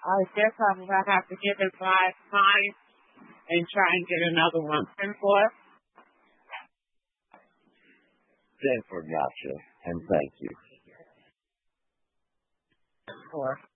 I guess I'm going to have to give it 5 times and try and get another one. 10-4. 10-4, gotcha. And thank you. 4.